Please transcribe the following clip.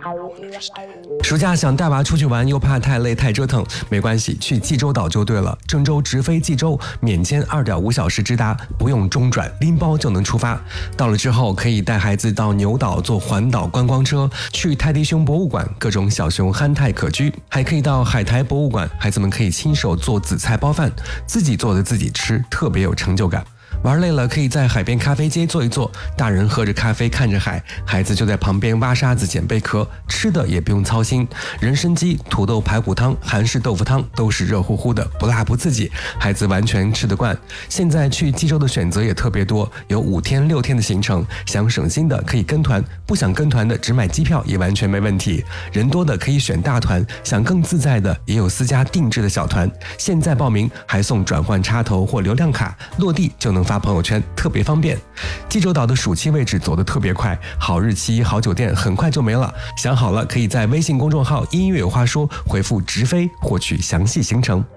暑假想带娃出去玩，又怕太累太折腾，没关系，去济州岛就对了。郑州直飞济州，免签2.5小时直达，不用中转，拎包就能出发。到了之后，可以带孩子到牛岛坐环岛观光车，去泰迪熊博物馆，各种小熊憨态可掬，还可以到海苔博物馆，孩子们可以亲手做紫菜包饭，自己做的自己吃，特别有成就感。玩累了，可以在海边咖啡街坐一坐，大人喝着咖啡看着海，孩子就在旁边挖沙子捡贝壳，吃的也不用操心。人参鸡、土豆排骨汤、韩式豆腐汤都是热乎乎的，不辣不刺激，孩子完全吃得惯。现在去济州的选择也特别多，有5天6天的行程，想省心的可以跟团，不想跟团的只买机票也完全没问题。人多的可以选大团，想更自在的也有私家定制的小团。现在报名还送转换插头或流量卡，落地就能发朋友圈，特别方便。济州岛的暑期位置走得特别快，好日期好酒店很快就没了，想好了可以在微信公众号音乐有话说回复直飞获取详细行程。